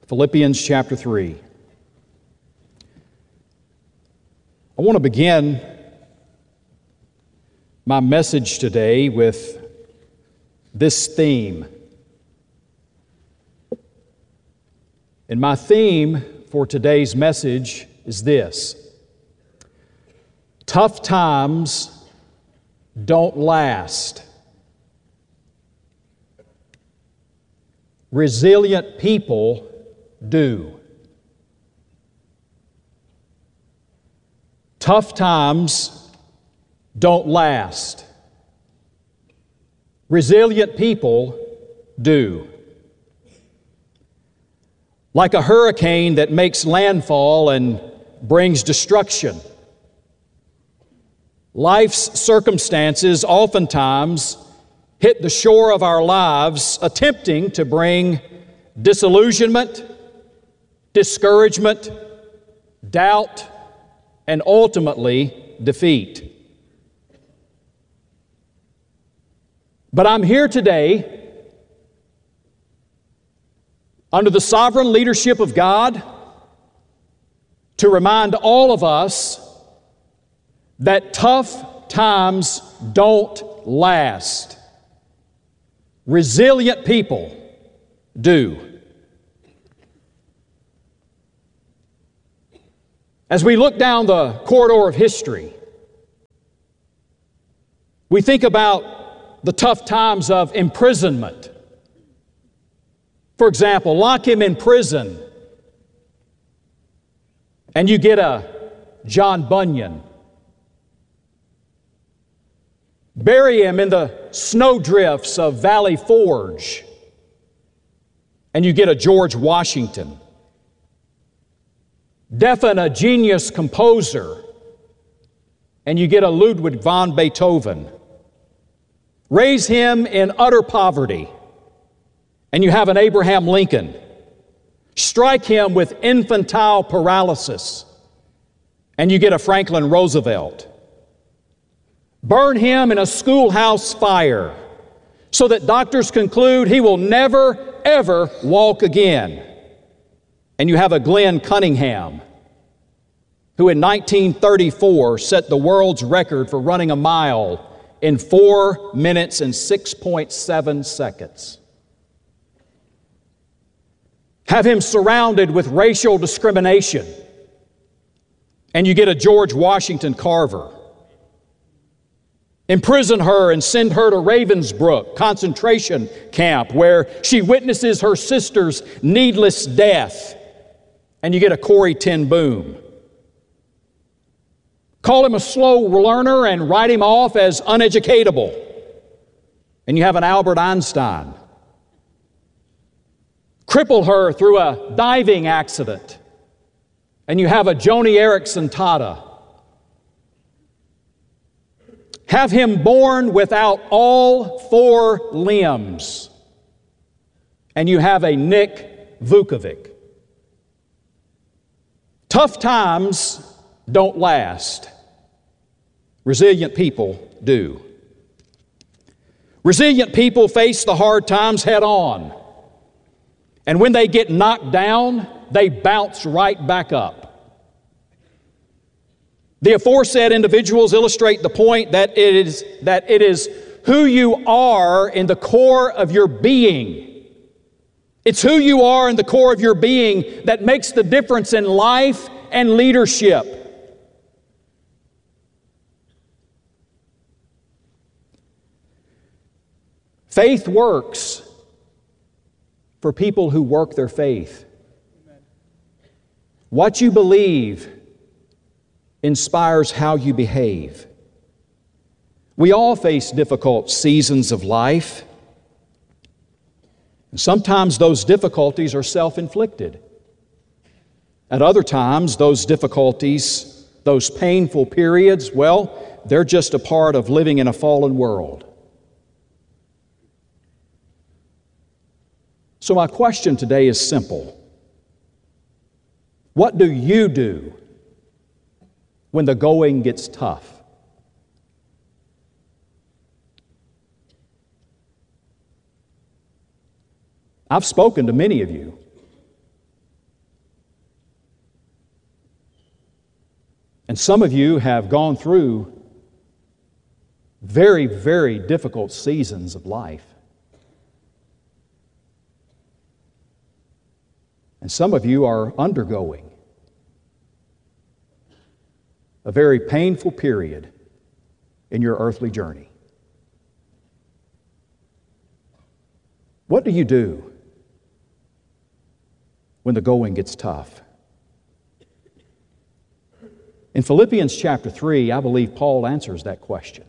Philippians chapter 3. I want to begin my message today with this theme. And my theme for today's message is this: tough times don't last. Resilient people do. Tough times don't last. Resilient people do. Like a hurricane that makes landfall and brings destruction, life's circumstances oftentimes hit the shore of our lives, attempting to bring disillusionment, discouragement, doubt, and ultimately defeat. But I'm here today under the sovereign leadership of God to remind all of us that tough times don't last. Resilient people do. As we look down the corridor of history, we think about the tough times of imprisonment. For example, lock him in prison and you get a John Bunyan. Bury him in the snowdrifts of Valley Forge and you get a George Washington. Deafen a genius composer and you get a Ludwig van Beethoven. Raise him in utter poverty and you have an Abraham Lincoln. Strike him with infantile paralysis and you get a Franklin Roosevelt. Burn him in a schoolhouse fire so that doctors conclude he will never, ever walk again. And you have a Glenn Cunningham, who in 1934 set the world's record for running a mile in 4 minutes and 6.7 seconds. Have him surrounded with racial discrimination, and you get a George Washington Carver. Imprison her and send her to Ravensbrück concentration camp, where she witnesses her sister's needless death, and you get a Corrie ten Boom. Call him a slow learner and write him off as uneducatable, and you have an Albert Einstein. Cripple her through a diving accident, and you have a Joni Eareckson Tada. Have him born without all 4 limbs, and you have a Nick Vukovic. Tough times don't last. Resilient people do. Resilient people face the hard times head on, and when they get knocked down, they bounce right back up. The aforesaid individuals illustrate the point that it is who you are in the core of your being. It's who you are in the core of your being that makes the difference in life and leadership. Faith works for people who work their faith. What you believe inspires how you behave. We all face difficult seasons of life. And sometimes those difficulties are self-inflicted. At other times, those difficulties, those painful periods, well, they're just a part of living in a fallen world. So my question today is simple. What do you do when the going gets tough? I've spoken to many of you. And some of you have gone through very, very difficult seasons of life. And some of you are undergoing a very painful period in your earthly journey. What do you do when the going gets tough? In Philippians chapter 3, I believe Paul answers that question.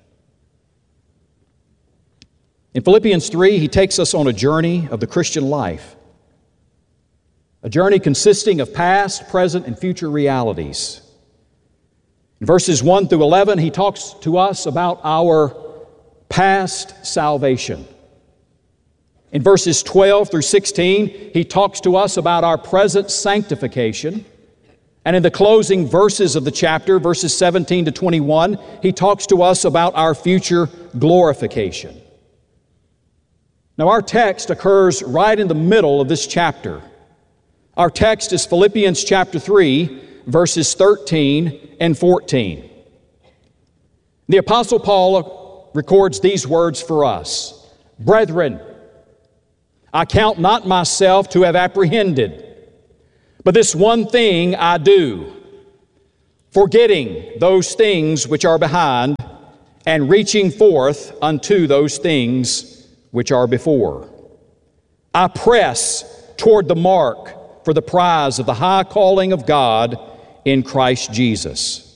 In Philippians 3, he takes us on a journey of the Christian life, a journey consisting of past, present, and future realities. In verses 1 through 11, he talks to us about our past salvation. In verses 12 through 16, he talks to us about our present sanctification. And in the closing verses of the chapter, verses 17 to 21, he talks to us about our future glorification. Now, our text occurs right in the middle of this chapter. Our text is Philippians chapter 3, verses 13 and 14. The Apostle Paul records these words for us. Brethren, I count not myself to have apprehended, but this one thing I do, forgetting those things which are behind, and reaching forth unto those things which are before. I press toward the mark for the prize of the high calling of God in Christ Jesus.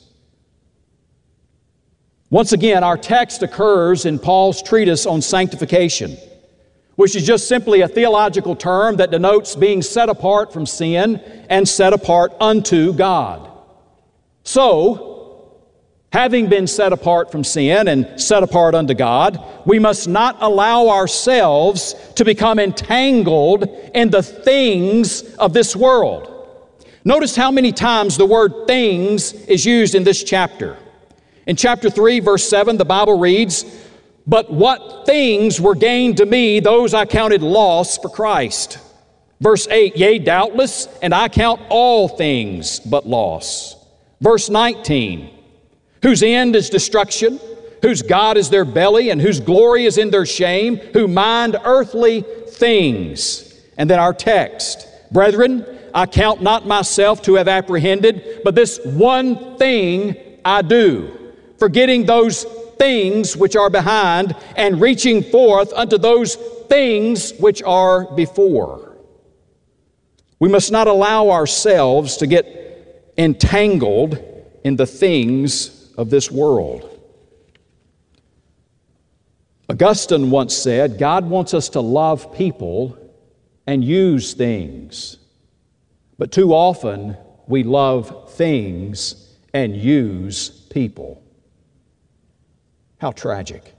Once again, our text occurs in Paul's treatise on sanctification, which is just simply a theological term that denotes being set apart from sin and set apart unto God. So, having been set apart from sin and set apart unto God, we must not allow ourselves to become entangled in the things of this world. Notice how many times the word things is used in this chapter. In chapter 3, verse 7, the Bible reads, But what things were gained to me, those I counted loss for Christ. Verse 8, Yea, doubtless, and I count all things but loss. Verse 19, Whose end is destruction, whose God is their belly, and whose glory is in their shame, who mind earthly things. And then our text, Brethren, I count not myself to have apprehended, but this one thing I do, forgetting those things which are behind, and reaching forth unto those things which are before. We must not allow ourselves to get entangled in the things of this world. Augustine once said, God wants us to love people and use things, but too often we love things and use people. How tragic.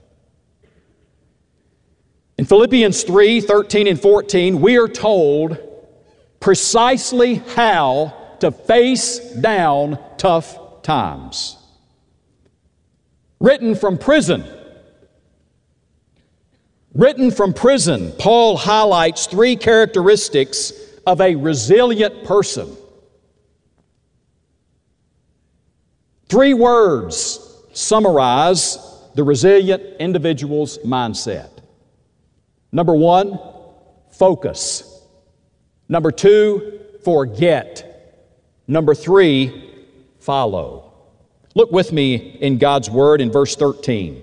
In Philippians 3, 13 and 14, we are told precisely how to face down tough times. Written from prison, Paul highlights three characteristics of a resilient person. Three words summarize the resilient individual's mindset. Number 1, focus. Number 2, forget. Number 3, follow. Look with me in God's Word in verse 13.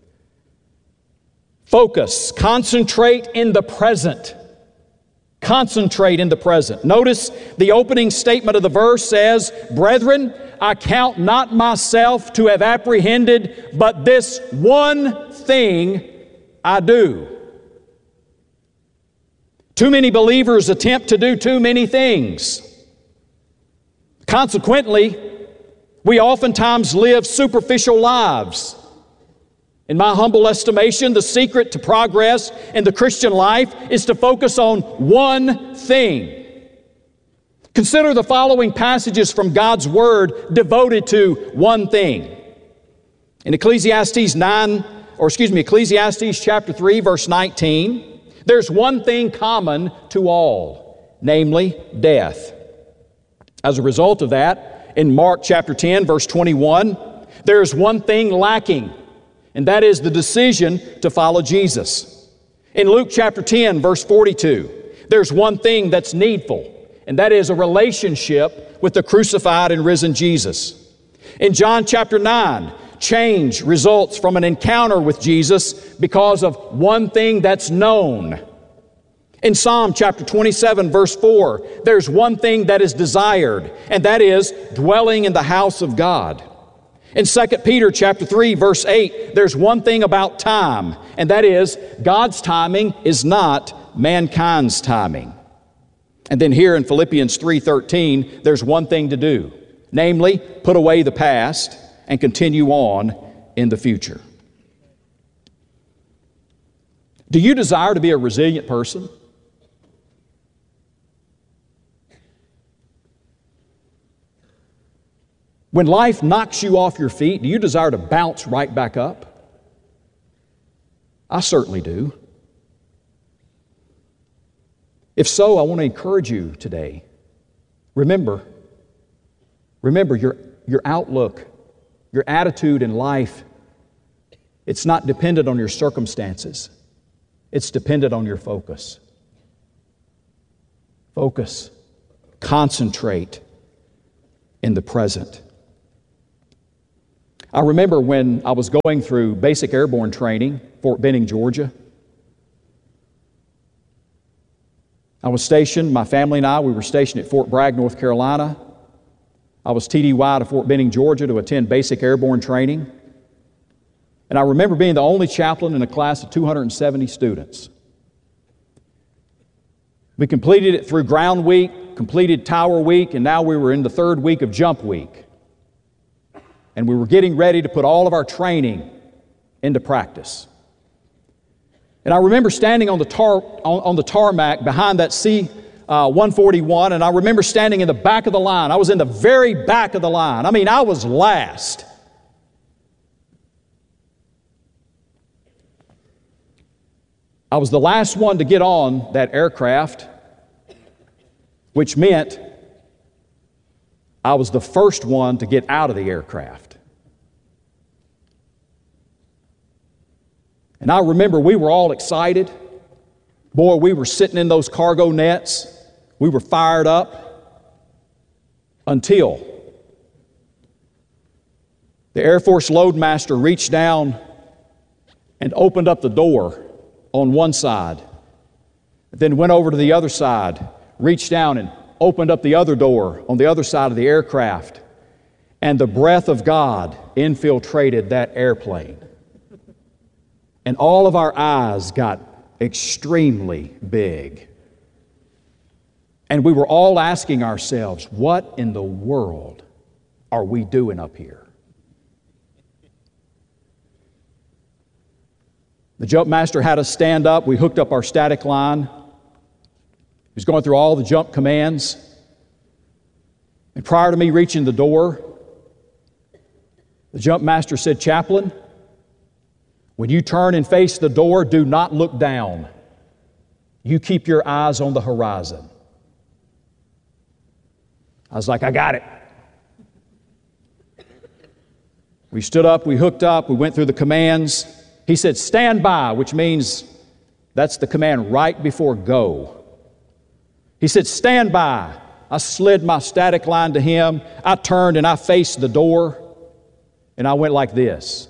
Focus, concentrate in the present. Concentrate in the present. Notice the opening statement of the verse says, Brethren, I count not myself to have apprehended, but this one thing I do. Too many believers attempt to do too many things. Consequently, we oftentimes live superficial lives. In my humble estimation, the secret to progress in the Christian life is to focus on one thing. Consider the following passages from God's Word devoted to one thing. In Ecclesiastes chapter 3, verse 19, there's one thing common to all, namely death. As a result of that, In Mark chapter 10, verse 21, there is one thing lacking, and that is the decision to follow Jesus. In Luke chapter 10, verse 42, there's one thing that's needful, and that is a relationship with the crucified and risen Jesus. In John chapter 9, change results from an encounter with Jesus because of one thing that's known. In Psalm chapter 27, verse 4, there's one thing that is desired, and that is dwelling in the house of God. In 2 Peter chapter 3, verse 8, there's one thing about time, and that is God's timing is not mankind's timing. And then here in Philippians 3:13, there's one thing to do, namely, put away the past and continue on in the future. Do you desire to be a resilient person? When life knocks you off your feet, do you desire to bounce right back up? I certainly do. If so, I want to encourage you today. Remember your outlook, your attitude in life, it's not dependent on your circumstances. It's dependent on your focus. Focus. Concentrate in the present. I remember when I was going through basic airborne training, Fort Benning, Georgia. I was stationed, my family and I, we were stationed at Fort Bragg, North Carolina. I was TDY to Fort Benning, Georgia to attend basic airborne training. And I remember being the only chaplain in a class of 270 students. We completed it through ground week, completed tower week, and now we were in the third week of jump week. And we were getting ready to put all of our training into practice. And I remember standing on the tarmac behind that C-141, and I remember standing in the back of the line. I was in the very back of the line. I mean, I was last. I was the last one to get on that aircraft, which meant I was the first one to get out of the aircraft. And I remember we were all excited. Boy, we were sitting in those cargo nets. We were fired up until the Air Force loadmaster reached down and opened up the door on one side, then went over to the other side, reached down and opened up the other door on the other side of the aircraft, and the breath of God infiltrated that airplane. And all of our eyes got extremely big. And we were all asking ourselves, what in the world are we doing up here? The jump master had us stand up. We hooked up our static line. He was going through all the jump commands. And prior to me reaching the door, the jump master said, "Chaplain, when you turn and face the door, do not look down. You keep your eyes on the horizon." I was like, I got it. We stood up, we hooked up, we went through the commands. He said, "Stand by," which means that's the command right before go. He said, "Stand by." I slid my static line to him. I turned and I faced the door, and I went like this.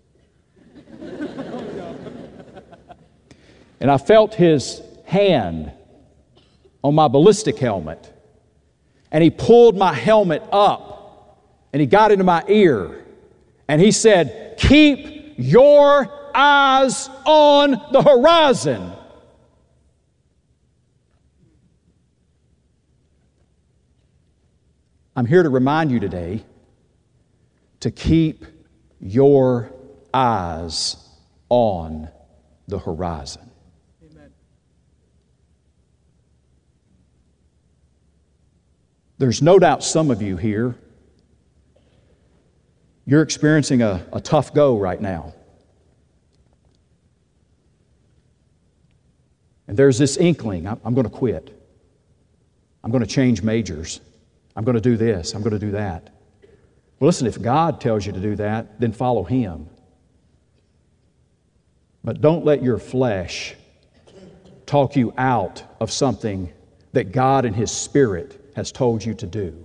And I felt his hand on my ballistic helmet. And he pulled my helmet up, and he got into my ear. And he said, "Keep your eyes on the horizon." I'm here to remind you today to keep your eyes on the horizon. There's no doubt some of you here, you're experiencing a tough go right now. And there's this inkling, I'm going to quit. I'm going to change majors. I'm going to do this. I'm going to do that. Well, listen, if God tells you to do that, then follow Him. But don't let your flesh talk you out of something that God and His Spirit has told you to do.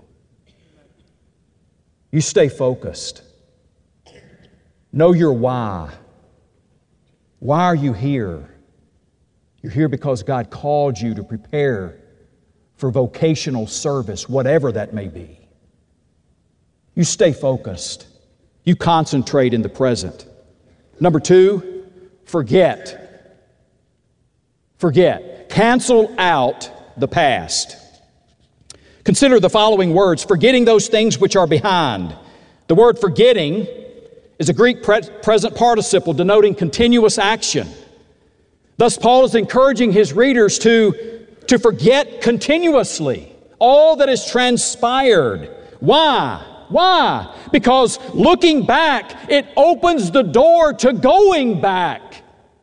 You stay focused. Know your why. Why are you here? You're here because God called you to prepare for vocational service, whatever that may be. You stay focused. You concentrate in the present. Number 2, forget. Forget. Cancel out the past. Consider the following words: forgetting those things which are behind. The word forgetting is a Greek present participle denoting continuous action. Thus, Paul is encouraging his readers to forget continuously all that has transpired. Why? Why? Because looking back, it opens the door to going back.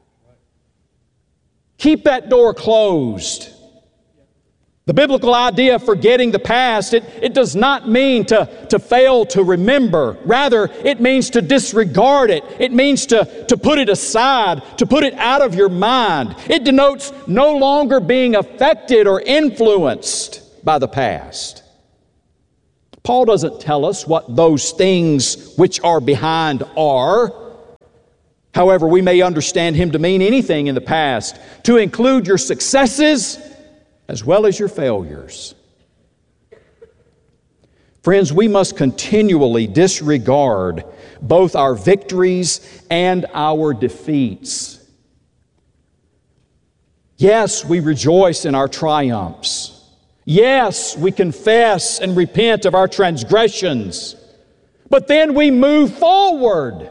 Keep that door closed. The biblical idea of forgetting the past, it does not mean to fail to remember. Rather, it means to disregard it. It means to put it aside, to put it out of your mind. It denotes no longer being affected or influenced by the past. Paul doesn't tell us what those things which are behind are. However, we may understand him to mean anything in the past, to include your successes as well as your failures. Friends, we must continually disregard both our victories and our defeats. Yes, we rejoice in our triumphs. Yes, we confess and repent of our transgressions. But then we move forward.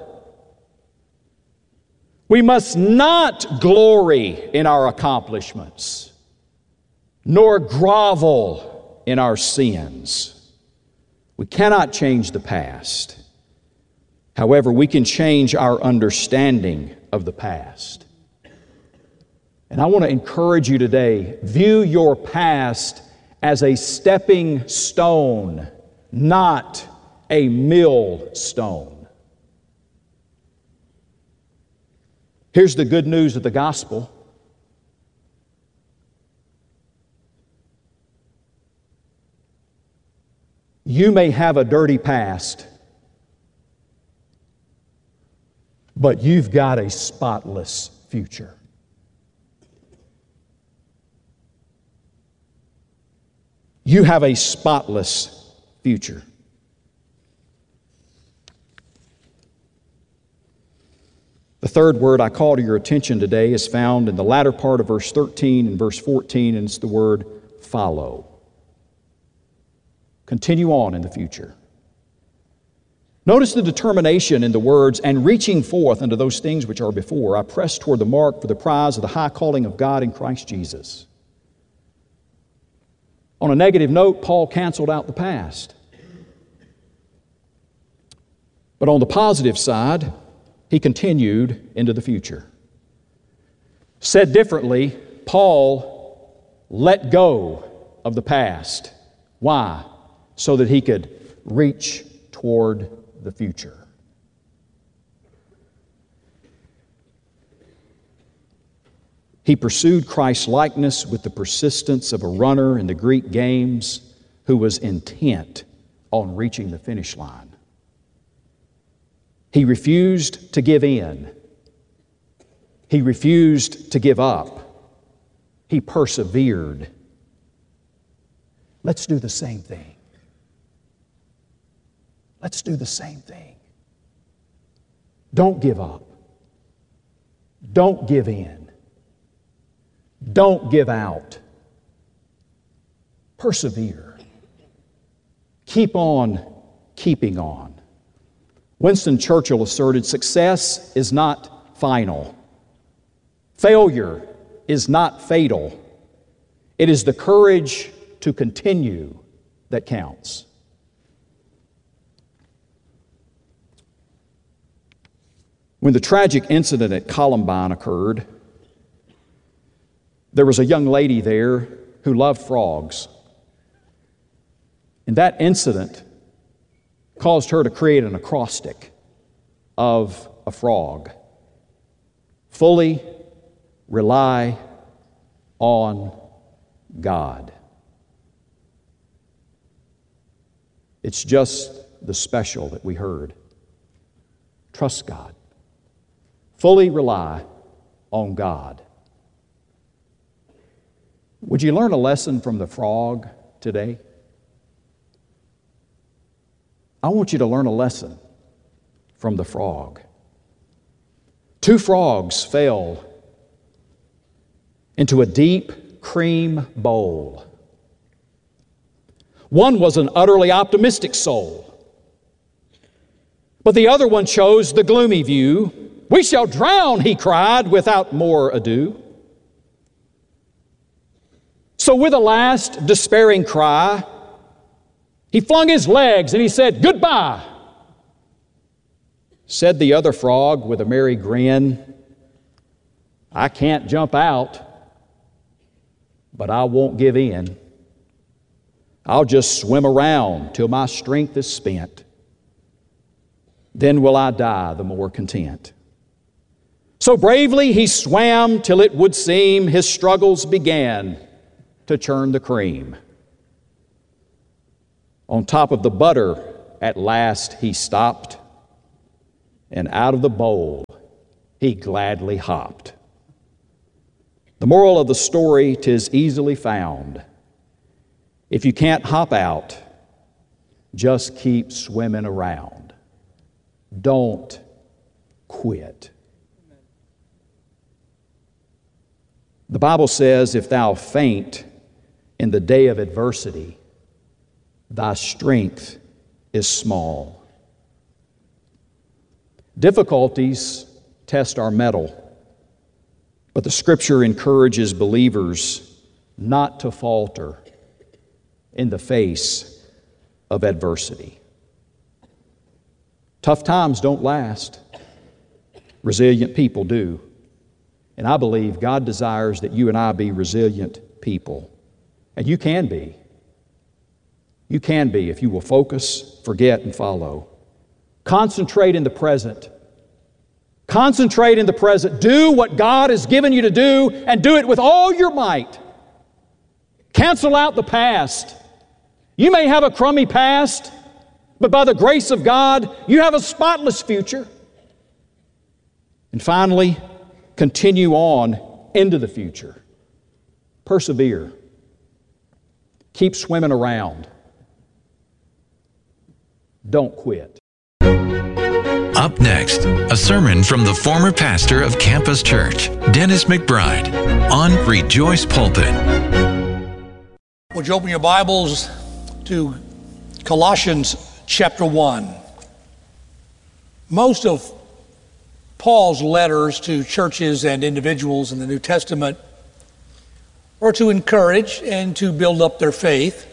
We must not glory in our accomplishments, nor grovel in our sins. We cannot change the past. However, we can change our understanding of the past. And I want to encourage you today, view your past as a stepping stone, not a millstone. Here's the good news of the gospel. You may have a dirty past, but you've got a spotless future. You have a spotless future. The third word I call to your attention today is found in the latter part of verse 13 and verse 14, and it's the word follow. Continue on in the future. Notice the determination in the words, and reaching forth unto those things which are before, I press toward the mark for the prize of the high calling of God in Christ Jesus. On a negative note, Paul canceled out the past. But on the positive side, he continued into the future. Said differently, Paul let go of the past. Why? So that he could reach toward the future. He pursued Christ's likeness with the persistence of a runner in the Greek games who was intent on reaching the finish line. He refused to give in. He refused to give up. He persevered. Let's do the same thing. Let's do the same thing. Don't give up. Don't give in. Don't give out. Persevere. Keep on keeping on. Winston Churchill asserted, success is not final. Failure is not fatal. It is the courage to continue that counts. When the tragic incident at Columbine occurred, there was a young lady there who loved frogs. And that incident caused her to create an acrostic of a frog. Fully rely on God. It's just the special that we heard. Trust God. Fully rely on God. Would you learn a lesson from the frog today? I want you to learn a lesson from the frog. Two frogs fell into a deep cream bowl. One was an utterly optimistic soul, but the other one chose the gloomy view. "We shall drown," he cried without more ado. So with a last despairing cry, he flung his legs and he said, "Goodbye." Said the other frog with a merry grin, "I can't jump out, but I won't give in. I'll just swim around till my strength is spent. Then will I die the more content." So bravely he swam till it would seem his struggles began to churn the cream. On top of the butter at last he stopped, and out of the bowl he gladly hopped. The moral of the story, 'tis easily found. If you can't hop out, just keep swimming around. Don't quit. The Bible says, "If thou faint in the day of adversity, thy strength is small." Difficulties test our mettle, but the Scripture encourages believers not to falter in the face of adversity. Tough times don't last. Resilient people do. And I believe God desires that you and I be resilient people. And you can be. You can be if you will focus, forget, and follow. Concentrate in the present. Concentrate in the present. Do what God has given you to do, and do it with all your might. Cancel out the past. You may have a crummy past, but by the grace of God, you have a spotless future. And finally, continue on into the future. Persevere. Keep swimming around. Don't quit. Up next, a sermon from the former pastor of Campus Church, Dennis McBride, on Rejoice Pulpit. Would you open your Bibles to Colossians chapter 1? Most of Paul's letters to churches and individuals in the New Testament are to encourage and to build up their faith,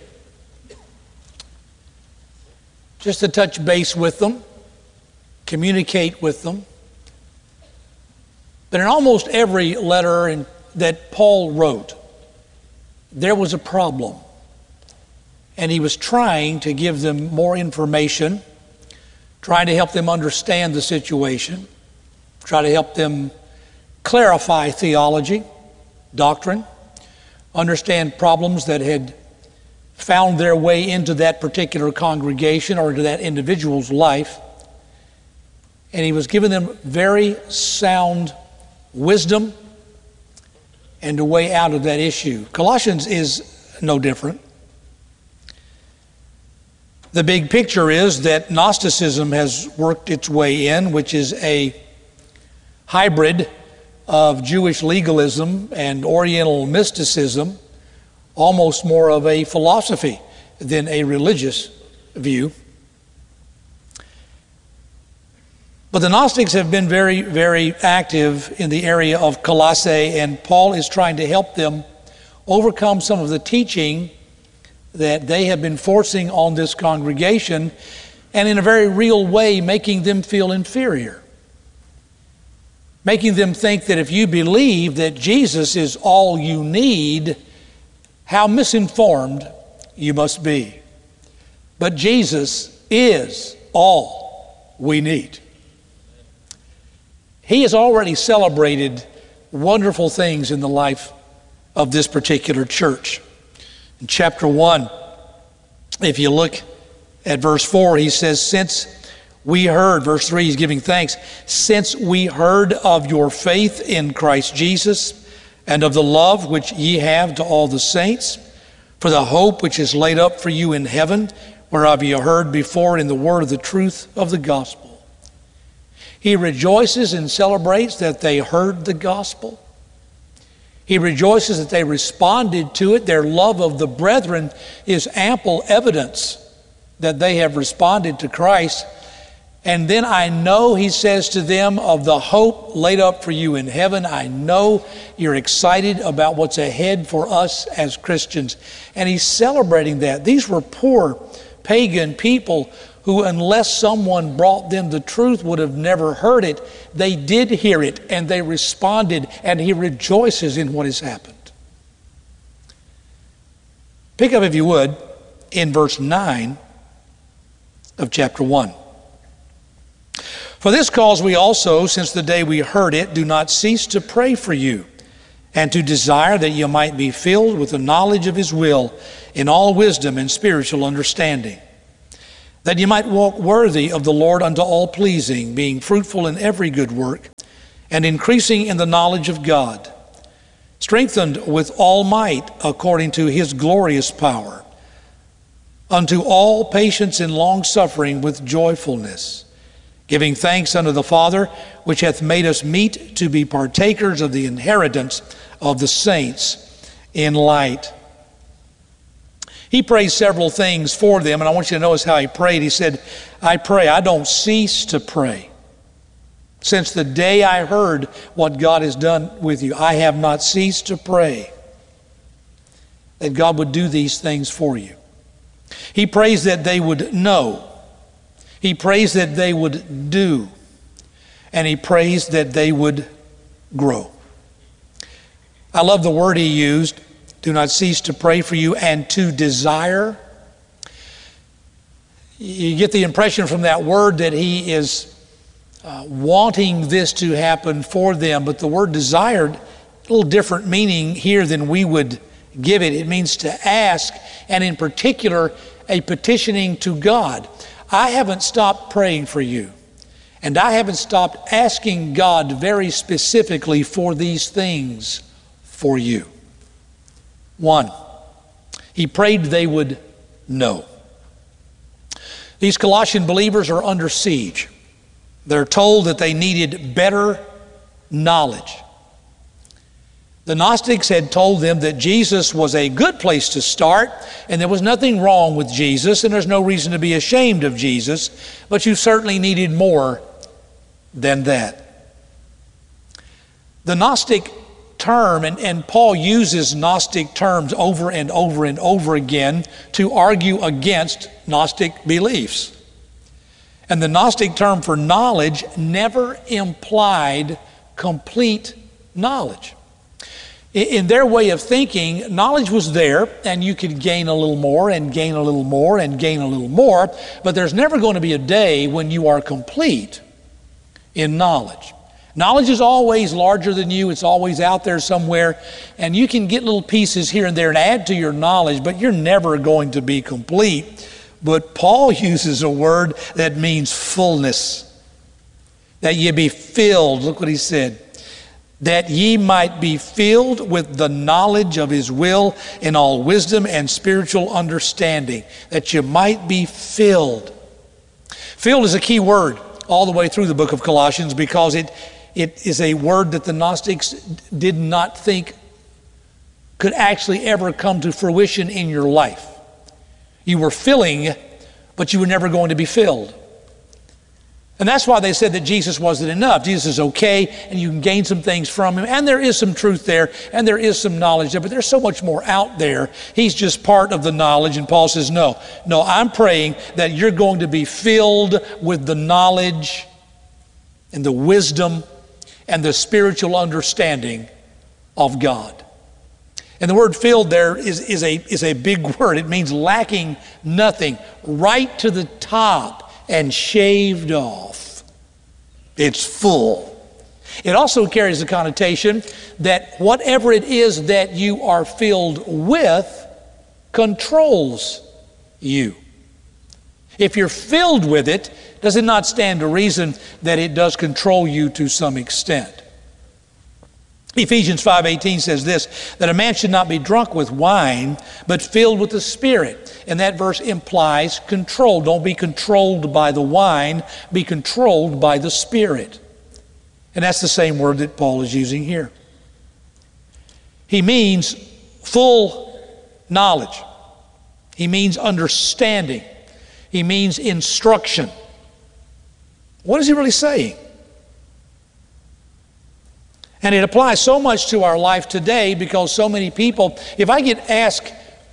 just to touch base with them, communicate with them. But in almost every letter that Paul wrote, there was a problem. And he was trying to give them more information, trying to help them understand the situation, try to help them clarify theology, doctrine, understand problems that had found their way into that particular congregation or into that individual's life. And he was giving them very sound wisdom and a way out of that issue. Colossians is no different. The big picture is that Gnosticism has worked its way in, which is a hybrid of Jewish legalism and Oriental mysticism, almost more of a philosophy than a religious view. But the Gnostics have been very, very active in the area of Colossae, and Paul is trying to help them overcome some of the teaching that they have been forcing on this congregation, and in a very real way making them feel inferior. Making them think that if you believe that Jesus is all you need, how misinformed you must be. But Jesus is all we need. He has already celebrated wonderful things in the life of this particular church. In chapter 1, if you look at verse 4, he says, since we heard, verse 3, he's giving thanks, since we heard of your faith in Christ Jesus and of the love which ye have to all the saints, for the hope which is laid up for you in heaven, whereof ye heard before in the word of the truth of the gospel. He rejoices and celebrates that they heard the gospel. He rejoices that they responded to it. Their love of the brethren is ample evidence that they have responded to Christ. And then I know, he says to them, of the hope laid up for you in heaven. I know you're excited about what's ahead for us as Christians. And he's celebrating that. These were poor pagan people who, unless someone brought them the truth, would have never heard it. They did hear it, and they responded, and he rejoices in what has happened. Pick up, if you would, in verse 9 of chapter 1. For this cause we also, since the day we heard it, do not cease to pray for you, and to desire that you might be filled with the knowledge of his will in all wisdom and spiritual understanding, that you might walk worthy of the Lord unto all pleasing, being fruitful in every good work, and increasing in the knowledge of God, strengthened with all might according to his glorious power, unto all patience and long suffering with joyfulness, giving thanks unto the Father, which hath made us meet to be partakers of the inheritance of the saints in light. He prayed several things for them, and I want you to notice how he prayed. He said, I pray, I don't cease to pray. Since the day I heard what God has done with you, I have not ceased to pray that God would do these things for you. He prays that they would know. He prays that they would do. And he prays that they would grow. I love the word he used, do not cease to pray for you, and to desire. You get the impression from that word that he is wanting this to happen for them, but the word desired, a little different meaning here than we would give it. It means to ask, and in particular, a petitioning to God. I haven't stopped praying for you, and I haven't stopped asking God very specifically for these things for you. 1, he prayed they would know. These Colossian believers are under siege. They're told that they needed better knowledge. The Gnostics had told them that Jesus was a good place to start, and there was nothing wrong with Jesus, and there's no reason to be ashamed of Jesus, but you certainly needed more than that. The Gnostic term, and Paul uses Gnostic terms over and over and over again to argue against Gnostic beliefs. And the Gnostic term for knowledge never implied complete knowledge. In their way of thinking, knowledge was there, and you could gain a little more and gain a little more and gain a little more, but there's never going to be a day when you are complete in knowledge. Knowledge is always larger than you. It's always out there somewhere, and you can get little pieces here and there and add to your knowledge, but you're never going to be complete. But Paul uses a word that means fullness, that ye be filled. Look what he said. That ye might be filled with the knowledge of his will in all wisdom and spiritual understanding. That you might be filled. Filled is a key word all the way through the book of Colossians, because it is a word that the Gnostics did not think could actually ever come to fruition in your life. You were filling, but you were never going to be filled. And that's why they said that Jesus wasn't enough. Jesus is okay, and you can gain some things from him, and there is some truth there, and there is some knowledge there, but there's so much more out there. He's just part of the knowledge, and Paul says, no, I'm praying that you're going to be filled with the knowledge and the wisdom and the spiritual understanding of God. And the word filled there is a big word. It means lacking nothing, right to the top and shaved off. It's full. It also carries the connotation that whatever it is that you are filled with controls you. If you're filled with it, does it not stand to reason that it does control you to some extent? Ephesians 5:18 says this, that a man should not be drunk with wine, but filled with the Spirit. And that verse implies control. Don't be controlled by the wine, be controlled by the Spirit. And that's the same word that Paul is using here. He means full knowledge. He means understanding. He means instruction. What is he really saying? And it applies so much to our life today because so many people, if I get asked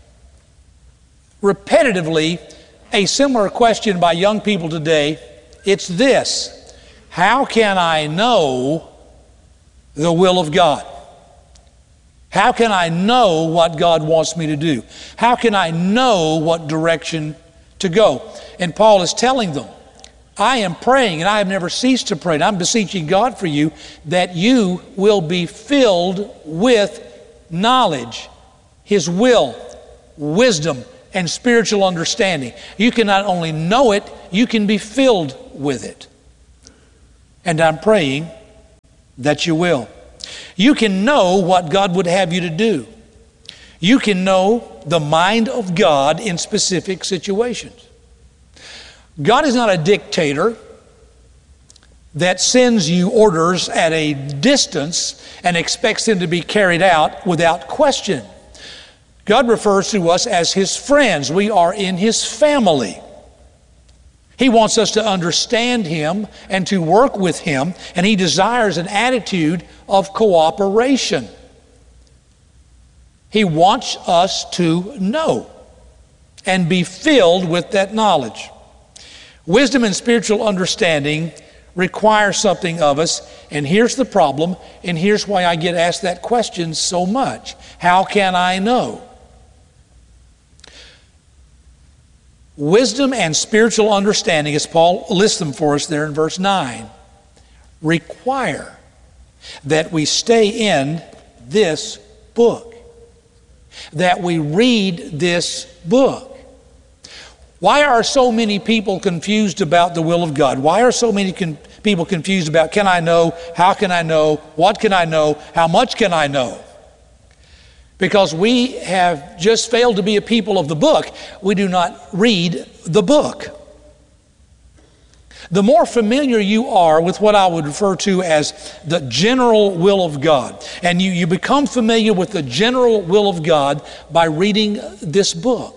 repetitively a similar question by young people today, it's this: how can I know the will of God? How can I know what God wants me to do? How can I know what direction to go? And Paul is telling them, I am praying, and I have never ceased to pray, and I'm beseeching God for you that you will be filled with knowledge, His will, wisdom, and spiritual understanding. You can not only know it, you can be filled with it. And I'm praying that you will. You can know what God would have you to do. You can know the mind of God in specific situations. God is not a dictator that sends you orders at a distance and expects them to be carried out without question. God refers to us as His friends. We are in His family. He wants us to understand Him and to work with Him, and He desires an attitude of cooperation. He wants us to know and be filled with that knowledge. Wisdom and spiritual understanding require something of us, and here's the problem, and here's why I get asked that question so much. How can I know? Wisdom and spiritual understanding, as Paul lists them for us there in verse 9, require that we stay in this book, that we read this book. Why are so many people confused about the will of God? Why are so many people confused about, can I know, how can I know, what can I know, how much can I know? Because we have just failed to be a people of the book. We do not read the book. The more familiar you are with what I would refer to as the general will of God, and you become familiar with the general will of God by reading this book.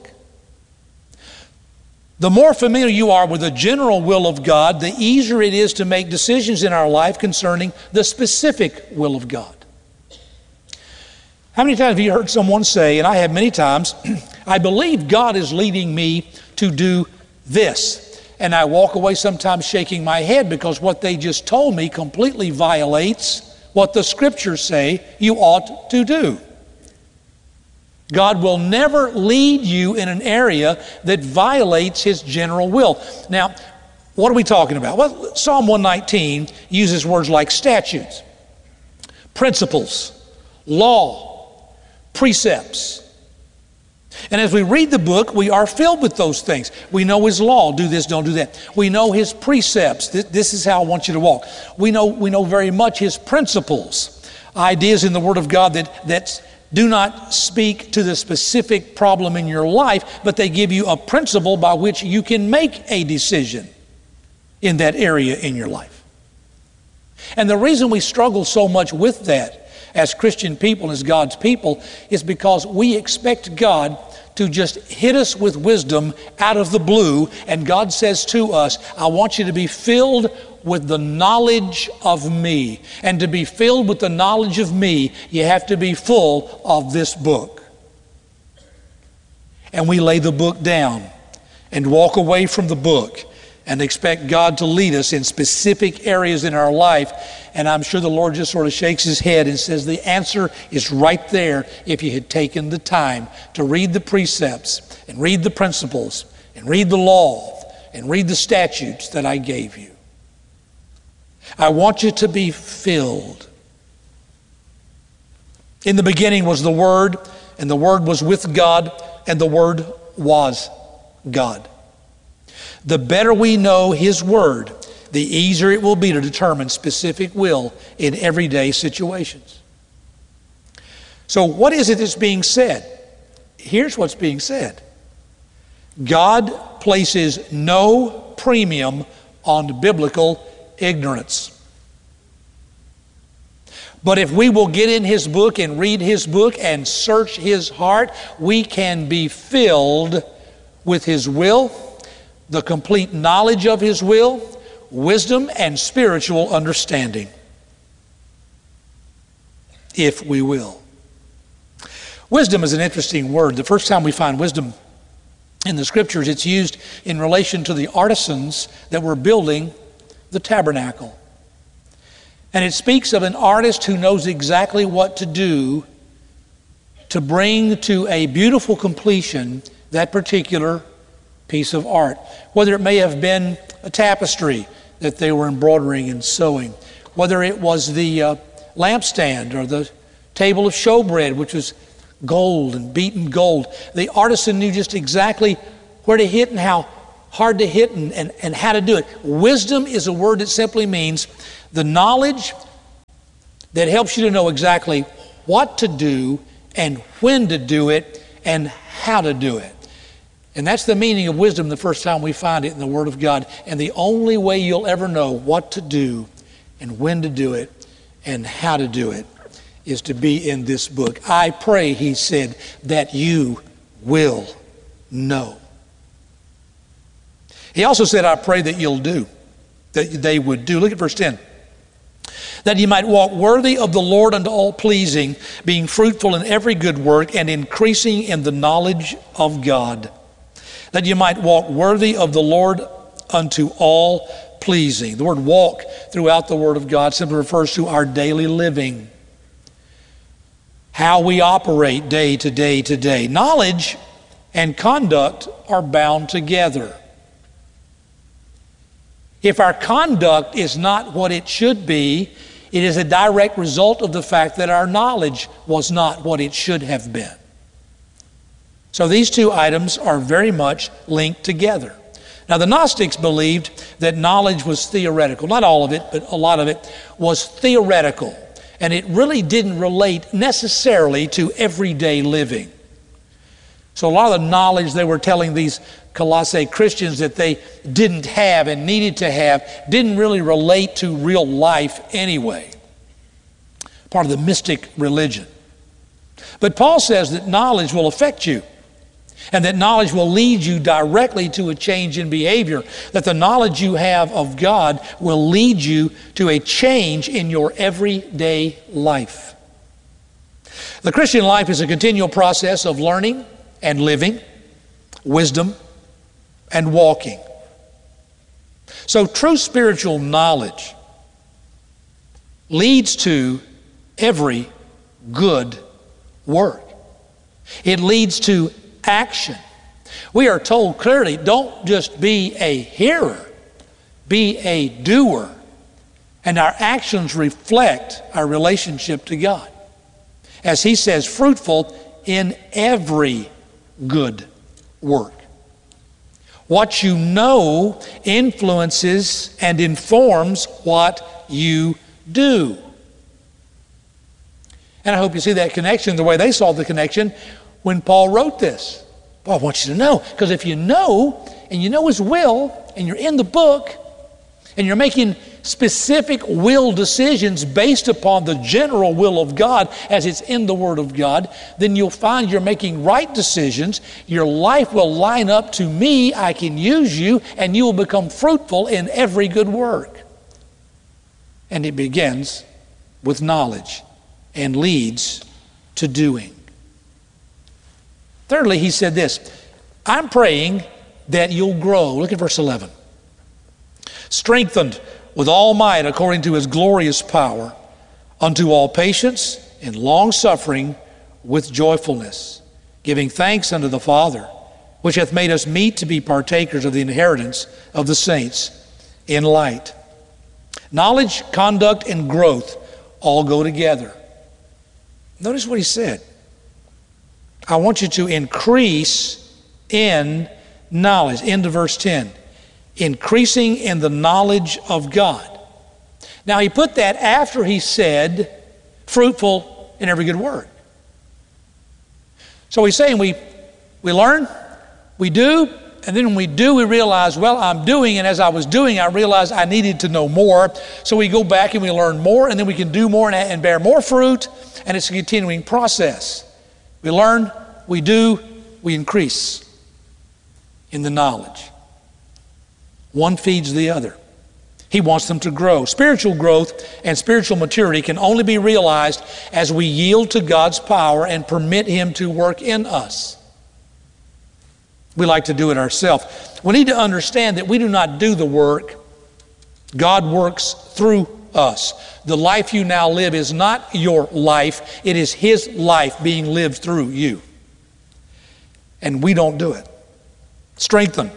The more familiar you are with the general will of God, the easier it is to make decisions in our life concerning the specific will of God. How many times have you heard someone say, and I have many times, I believe God is leading me to do this. And I walk away sometimes shaking my head because what they just told me completely violates what the Scriptures say you ought to do. God will never lead you in an area that violates His general will. Now, what are we talking about? Well, Psalm 119 uses words like statutes, principles, law, precepts. And as we read the book, we are filled with those things. We know His law, do this, don't do that. We know His precepts, this is how I want you to walk. We know very much His principles, ideas in the Word of God that do not speak to the specific problem in your life, but they give you a principle by which you can make a decision in that area in your life. And the reason we struggle so much with that as Christian people, as God's people, is because we expect God to just hit us with wisdom out of the blue, and God says to us, I want you to be filled with the knowledge of me. And to be filled with the knowledge of me, you have to be full of this book. And we lay the book down and walk away from the book and expect God to lead us in specific areas in our life. And I'm sure the Lord just sort of shakes his head and says the answer is right there if you had taken the time to read the precepts and read the principles and read the law and read the statutes that I gave you. I want you to be filled. In the beginning was the Word, and the Word was with God, and the Word was God. The better we know His Word, the easier it will be to determine specific will in everyday situations. So what is it that's being said? Here's what's being said. God places no premium on biblical ignorance. But if we will get in His book and read His book and search His heart, we can be filled with His will, the complete knowledge of His will, wisdom, and spiritual understanding, if we will. Wisdom is an interesting word. The first time we find wisdom in the Scriptures, it's used in relation to the artisans that were building the tabernacle. And it speaks of an artist who knows exactly what to do to bring to a beautiful completion that particular piece of art. Whether it may have been a tapestry that they were embroidering and sewing, whether it was the lampstand or the table of showbread, which was gold and beaten gold. The artisan knew just exactly where to hit and how hard to hit and how to do it. Wisdom is a word that simply means the knowledge that helps you to know exactly what to do and when to do it and how to do it. And that's the meaning of wisdom the first time we find it in the Word of God. And the only way you'll ever know what to do and when to do it and how to do it is to be in this book. I pray, he said, that you will know. He also said, I pray that you'll do, that they would do. Look at verse 10. That you might walk worthy of the Lord unto all pleasing, being fruitful in every good work and increasing in the knowledge of God. That you might walk worthy of the Lord unto all pleasing. The word walk throughout the Word of God simply refers to our daily living. How we operate day to day to day. Knowledge and conduct are bound together. If our conduct is not what it should be, it is a direct result of the fact that our knowledge was not what it should have been. So these two items are very much linked together. Now the Gnostics believed that knowledge was theoretical. Not all of it, but a lot of it was theoretical. And it really didn't relate necessarily to everyday living. So a lot of the knowledge they were telling these Colossae Christians that they didn't have and needed to have didn't really relate to real life anyway. Part of the mystic religion. But Paul says that knowledge will affect you. And that knowledge will lead you directly to a change in behavior. That the knowledge you have of God will lead you to a change in your everyday life. The Christian life is a continual process of learning and living, wisdom and walking. So true spiritual knowledge leads to every good work. It leads to action. We are told clearly, don't just be a hearer, be a doer. And our actions reflect our relationship to God. As he says, fruitful in every good work. What you know influences and informs what you do. And I hope you see that connection the way they saw the connection when Paul wrote this. Boy, I want you to know, because if you know, and you know his will, and you're in the book, and you're making specific will decisions based upon the general will of God as it's in the Word of God, then you'll find you're making right decisions. Your life will line up to me. I can use you, and you will become fruitful in every good work. And it begins with knowledge and leads to doing. Thirdly, he said this, I'm praying that you'll grow. Look at verse 11. strengthened with all might according to his glorious power, unto all patience and long suffering with joyfulness, giving thanks unto the Father, which hath made us meet to be partakers of the inheritance of the saints in light. Knowledge, conduct, and growth all go together. Notice what he said. I want you to increase in knowledge. Into verse 10. Increasing in the knowledge of God. Now he put that after he said, fruitful in every good word. So he's saying we learn, we do, and then when we do, we realize, well, I'm doing, and as I was doing, I realized I needed to know more. So we go back and we learn more, and then we can do more and bear more fruit, and it's a continuing process. We learn, we do, we increase in the knowledge. One feeds the other. He wants them to grow. Spiritual growth and spiritual maturity can only be realized as we yield to God's power and permit Him to work in us. We like to do it ourselves. We need to understand that we do not do the work. God works through us. The life you now live is not your life. It is His life being lived through you. And we don't do it. Strengthen.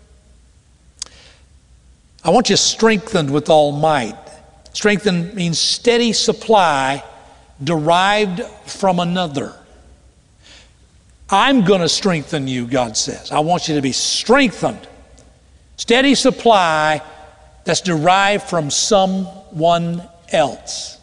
I want you strengthened with all might. Strengthen means steady supply derived from another. I'm going to strengthen you, God says. I want you to be strengthened. Steady supply that's derived from someone else.